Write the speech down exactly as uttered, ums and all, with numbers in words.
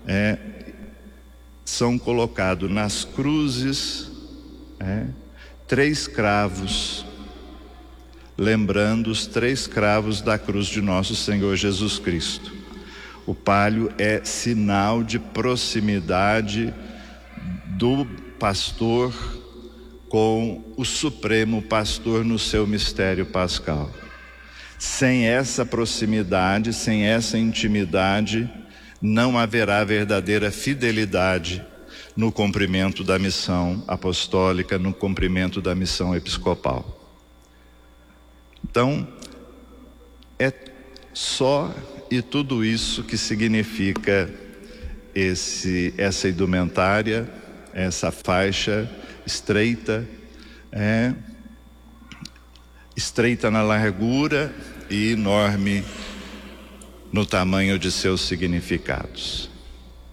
é, são colocados nas cruzes é, três cravos, lembrando os três cravos da cruz de nosso Senhor Jesus Cristo. O palho é sinal de proximidade do pastor com o Supremo Pastor no seu mistério pascal. Sem essa proximidade, sem essa intimidade, não haverá verdadeira fidelidade no cumprimento da missão apostólica, no cumprimento da missão episcopal. Então, é só e tudo isso que significa esse, essa indumentária, essa faixa estreita, é, estreita na largura e enorme no tamanho de seus significados.